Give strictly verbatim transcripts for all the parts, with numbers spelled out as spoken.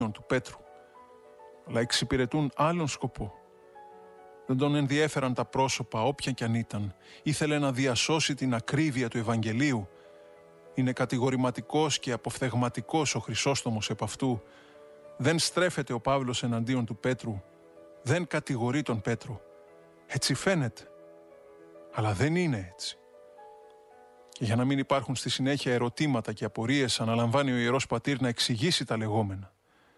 εναντίον του Πέτρου, αλλά εξυπηρετούν άλλον σκοπό. Δεν τον ενδιέφεραν τα πρόσωπα όποια κι αν ήταν. Ήθελε να διασώσει την ακρίβεια του Ευαγγελίου. Είναι κατηγορηματικός και αποφθεγματικός ο Χρυσόστομος επ' αυτού. Δεν στρέφεται ο Παύλος εναντίον του Πέτρου. Δεν κατηγορεί τον Πέτρο. Έτσι φαίνεται. Αλλά δεν είναι έτσι. Και για να μην υπάρχουν στη συνέχεια ερωτήματα και απορίες, αναλαμβάνει ο Ιερός Πατήρ να εξηγήσει τα λεγόμενα.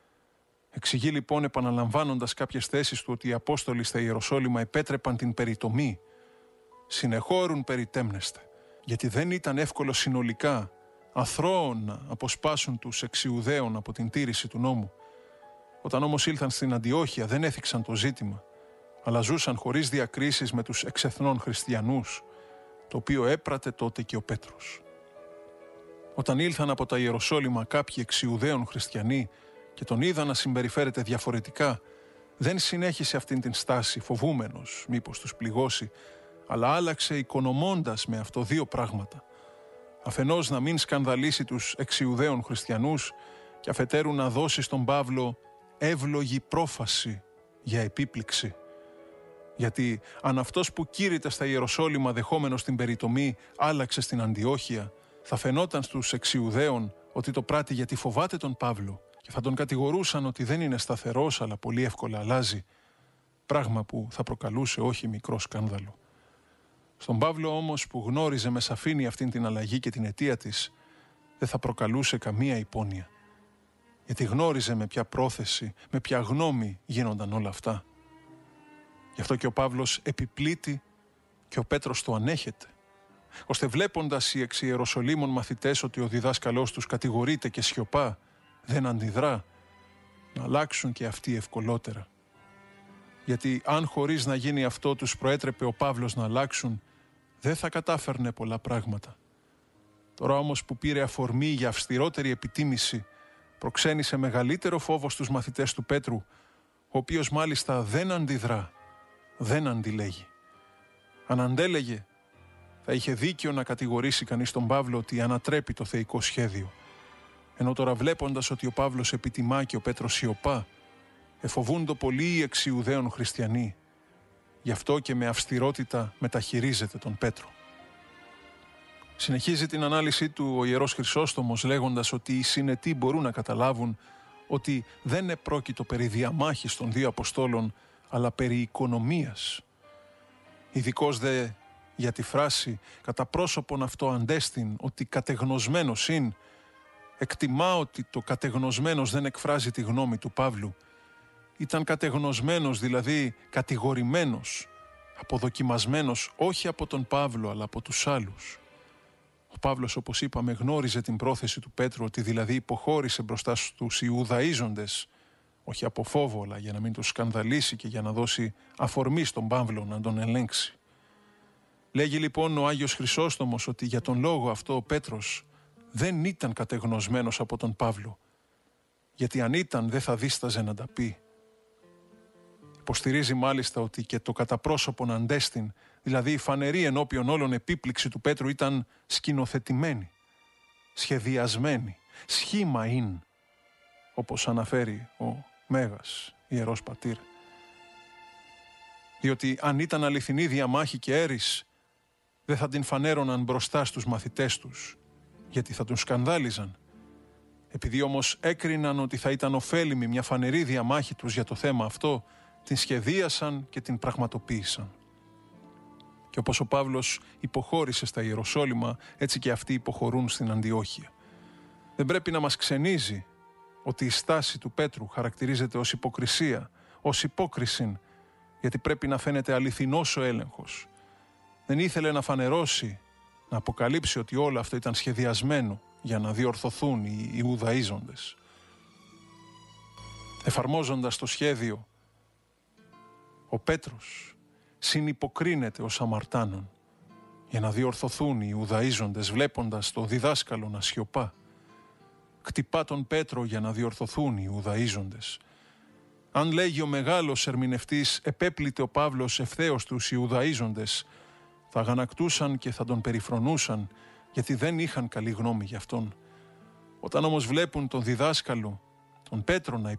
Εξηγεί λοιπόν επαναλαμβάνοντας κάποιες θέσεις του ότι οι Απόστολοι στα Ιεροσόλυμα επέτρεπαν την περιτομή. Συνεχώρουν περιτέμνεστε, γιατί δεν ήταν εύκολο συνολικά αθρώων να αποσπάσουν τους εξιουδαίων από την τήρηση του νόμου. Όταν όμως ήλθαν στην Αντιόχεια δεν έθιξαν το ζήτημα, αλλά ζούσαν χωρίς διακρίσεις με τους εξεθνών χριστιανούς, το οποίο έπρατε τότε και ο Πέτρος. Όταν ήλθαν από τα Ιεροσόλυμα κάποιοι εξιουδαίων χριστιανοί και τον είδαν να συμπεριφέρεται διαφορετικά, δεν συνέχισε αυτήν την στάση φοβούμενος μήπως τους πληγώσει, αλλά άλλαξε οικονομώντας με αυτό δύο πράγματα. Αφενός να μην σκανδαλίσει τους εξιουδαίων χριστιανούς και αφετέρου να δώσει στον Παύλο εύλογη πρόφαση για επίπληξη. Γιατί αν αυτός που κήρυτε στα Ιεροσόλυμα δεχόμενος την περιτομή άλλαξε στην Αντιόχεια, θα φαινόταν στους εξιουδαίων ότι το πράττει γιατί φοβάται τον Παύλο και θα τον κατηγορούσαν ότι δεν είναι σταθερός αλλά πολύ εύκολα αλλάζει, πράγμα που θα προκαλούσε όχι μικρό σκάνδαλο. Στον Παύλο όμως που γνώριζε με σαφήνεια αυτήν την αλλαγή και την αιτία της, δεν θα προκαλούσε καμία υπόνοια. Γιατί γνώριζε με ποια πρόθεση, με ποια γνώμη γίνονταν όλα αυτά. Γι' αυτό και ο Παύλος επιπλήττει και ο Πέτρος το ανέχεται, ώστε βλέποντας οι εξ Ιεροσολύμων μαθητές ότι ο διδάσκαλός τους κατηγορείται και σιωπά, δεν αντιδρά, να αλλάξουν και αυτοί ευκολότερα. Γιατί αν χωρίς να γίνει αυτό τους προέτρεπε ο Παύλος να αλλάξουν, δεν θα κατάφερνε πολλά πράγματα. Τώρα όμως που πήρε αφορμή για αυστηρότερη επιτίμηση, προξένησε μεγαλύτερο φόβο στους μαθητές του Πέτρου, ο οποίος μάλιστα δεν αντιδρά, δεν αντιλέγει. Αν αντέλεγε, θα είχε δίκιο να κατηγορήσει κανείς τον Παύλο ότι ανατρέπει το θεϊκό σχέδιο. Ενώ τώρα βλέποντας ότι ο Παύλος επιτιμά και ο Πέτρος σιωπά, εφοβούντο πολύ οι εξιουδαίων χριστιανοί. Γι' αυτό και με αυστηρότητα μεταχειρίζεται τον Πέτρο. Συνεχίζει την ανάλυση του ο Ιερός Χρυσόστομος λέγοντας ότι οι συνετοί μπορούν να καταλάβουν ότι δεν επρόκειτο περί διαμάχης των δύο Αποστόλων, αλλά περί οικονομίας. Ειδικώς δε για τη φράση «κατά πρόσωπον αυτό αντέστην ότι κατεγνωσμένος ειν», εκτιμά ότι το κατεγνωσμένος δεν εκφράζει τη γνώμη του Παύλου. Ήταν κατεγνωσμένος, δηλαδή κατηγορημένος, αποδοκιμασμένος όχι από τον Παύλο αλλά από τους άλλους. Ο Παύλος, όπως είπαμε, γνώριζε την πρόθεση του Πέτρου, ότι δηλαδή υποχώρησε μπροστά στους Ιουδαΐζοντες, όχι από φόβο αλλά για να μην τους σκανδαλίσει και για να δώσει αφορμή στον Παύλο να τον ελέγξει. Λέγει λοιπόν ο Άγιος Χρυσόστομος ότι για τον λόγο αυτό ο Πέτρος δεν ήταν κατεγνωσμένος από τον Παύλο, γιατί αν ήταν δεν θα δίσταζε να τα πει. Υποστηρίζει μάλιστα ότι και το κατά πρόσωπον αντέστην, δηλαδή η φανερή ενώπιον όλων επίπληξη του Πέτρου ήταν σκηνοθετημένη, σχεδιασμένη, σχήμα ειν, όπως αναφέρει ο Μέγας Ιερός Πατήρ. Διότι αν ήταν αληθινή διαμάχη και έρης, δεν θα την φανέρωναν μπροστά στους μαθητές τους, γιατί θα τον σκανδάλιζαν. Επειδή όμως έκριναν ότι θα ήταν ωφέλιμη μια φανερή διαμάχη τους για το θέμα αυτό, την σχεδίασαν και την πραγματοποίησαν. Και όπως ο Παύλος υποχώρησε στα Ιεροσόλυμα, έτσι και αυτοί υποχωρούν στην Αντιόχεια. Δεν πρέπει να μας ξενίζει ότι η στάση του Πέτρου χαρακτηρίζεται ως υποκρισία, ως υπόκρισιν, γιατί πρέπει να φαίνεται αληθινός ο έλεγχος. Δεν ήθελε να φανερώσει, να αποκαλύψει ότι όλο αυτό ήταν σχεδιασμένο για να διορθωθούν οι Ιουδαΐζοντες. Εφαρμόζοντας το σχέδιο, ο Πέτρος συνυποκρίνεται ως αμαρτάνων για να διορθωθούν οι Ιουδαΐζοντες, βλέποντας το διδάσκαλο να σιωπά. Κτυπά τον Πέτρο για να διορθωθούν οι Ιουδαΐζοντες. Αν λέγει ο μεγάλος ερμηνευτής επέπλητε ο Παύλος ευθέως τους Ιουδαΐζοντες, θα αγανακτούσαν και θα τον περιφρονούσαν, γιατί δεν είχαν καλή γνώμη γι' αυτόν. Όταν όμως βλέπουν τον διδάσκαλο, τον Πέτρο να